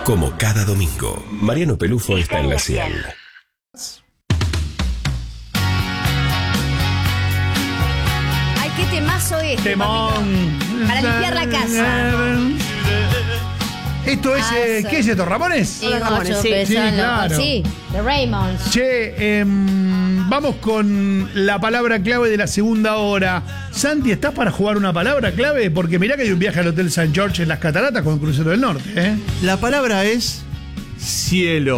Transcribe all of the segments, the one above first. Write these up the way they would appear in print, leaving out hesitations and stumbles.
Como cada domingo, Mariano Pelufo está en la 100. Ay, qué temazo este, Temón. papito. Para limpiar la casa. Esto es, ¿qué es esto, Ramones? Sí, Ramones, sí. Sí, claro. Sí, The Raymonds. Che, vamos con la palabra clave de la segunda hora. Santi, ¿estás para jugar una palabra clave? Porque mirá que hay un viaje al Hotel St. George en las Cataratas con el Crucero del Norte, ¿eh? La palabra es cielo.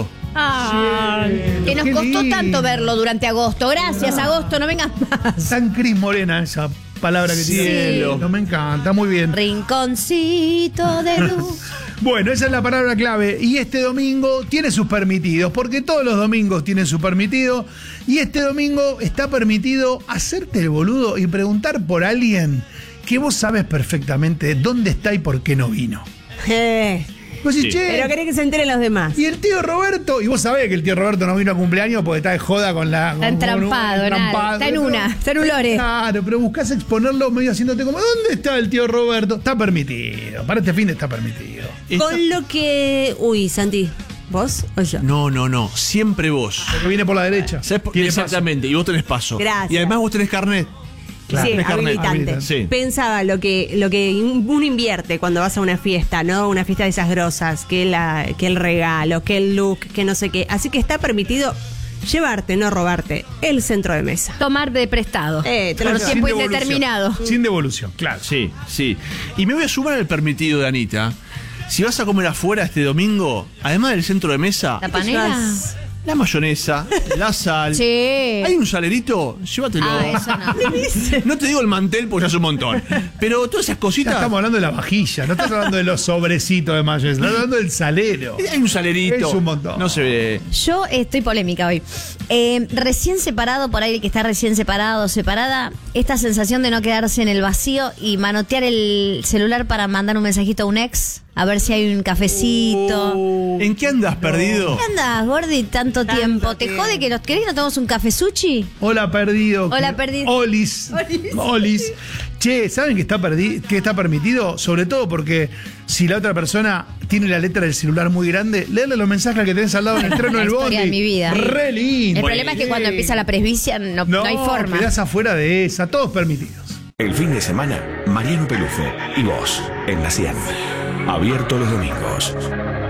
Que nos Qué costó lindo. tanto verlo durante agosto. Gracias, agosto, no vengas más. San Cris Morena, esa palabra que tiene. Cielo. No, me encanta, muy bien. Rinconcito de luz. Bueno, esa es la palabra clave. Y este domingo tiene sus permitidos, porque todos los domingos tienen su permitido. Y este domingo está permitido hacerte el boludo y preguntar por alguien que vos sabes perfectamente dónde está y por qué no vino. Vos decís, che, Pero querés que se enteren los demás. y el tío Roberto, y vos sabés que el tío Roberto no vino a cumpleaños porque está de joda con la. Está entrampado, nada. Está en una, está en un lore. Claro, pero buscás exponerlo medio haciéndote como, ¿dónde está el tío Roberto? Está permitido, para este fin de está permitido. Con lo que... Uy, Santi, ¿vos o yo? No, siempre vos. Porque viene por la derecha. ¿Sabés por- Tiene paso. Exactamente, y vos tenés paso. Gracias. Y además vos tenés carnet. Claro, Sí, tenés carnet. habilitante. Sí. Pensaba lo que uno invierte cuando vas a una fiesta, ¿no? Una fiesta de esas grosas, que el regalo, que el look, que no sé qué. Así que está permitido llevarte, no robarte, el centro de mesa. Tomar de prestado. Te lo por llevo. tiempo Sin indeterminado. devolución. Sin devolución, claro. Sí. Y me voy a sumar al permitido de Anita. Si vas a comer afuera este domingo, además del centro de mesa, ¿La panela? la mayonesa, la sal. Sí. ¿Hay un salerito? Llévatelo. Eso no. No te digo el mantel porque ya es un montón. Pero todas esas Ya cositas. estamos hablando de la vajilla, no estás hablando de los sobrecitos de mayonesa, estás hablando del salero. Hay un salerito. Es un montón. No se ve. Yo estoy polémica hoy. Recién separado, por ahí el que está recién separado o separada, esta sensación de no quedarse en el vacío y manotear el celular para mandar un mensajito a un ex, a ver si hay un cafecito. ¿En qué andas perdido? ¿Qué andas, Gordi, tanto tiempo? ¿Te jode que querés que nos tomemos un café sushi? Hola, perdido. Hola, perdido. Olis. Che, ¿saben que que está permitido? Sobre todo porque si la otra persona tiene la letra del celular muy grande, leerle los mensajes que tenés al lado en el tren o en el La bondi. historia de mi vida. Re lindo. El problema es que cuando empieza la presbicia no hay forma. Quedás afuera de esa, todos permitidos. El fin de semana, Mariano Pelufo y vos en la 100. Abierto los domingos.